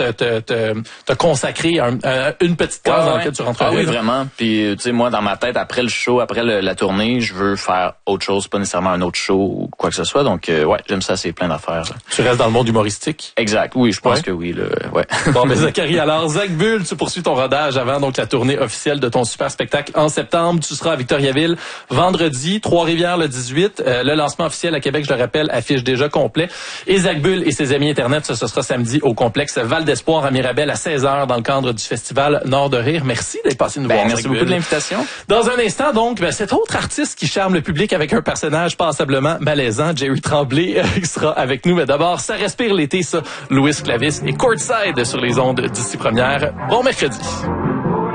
te consacrer une petite case dans laquelle tu rentrerais. Ah oui, vraiment. Puis, tu sais, moi, dans ma tête, après le show, après la tournée, je veux faire autre chose, pas nécessairement un autre show ou quoi que ce soit. Donc, ouais, j'aime ça, c'est plein d'affaires. Là. Tu restes dans le monde humoristique? Exact. Oui, je pense que oui. Là, ouais. Bon, mais Zachary, alors, Zach Bull, tu poursuis ton rodage avant donc la tournée officielle de ton super spectacle en septembre. Tu seras à Victoriaville vendredi, Trois-Rivières le 18. Le lancement officiel à Québec, je le rappelle, affiche déjà complet. Et Zach Bull et ses amis Internet, ce sera samedi au complexe Val d'Espoir à Mirabel à 16h dans le cadre du festival Nord de Rire. Merci d'être passé nous voir. Merci beaucoup de l'invitation. Dans un instant, donc, cet autre artiste qui charme le public avec un personnage passablement malaisant, Jerry Tremblay, qui sera avec nous. Mais d'abord, ça respire l'été, ça. Louis Clavis et Courtside sur les ondes d'ici première. Bon mercredi.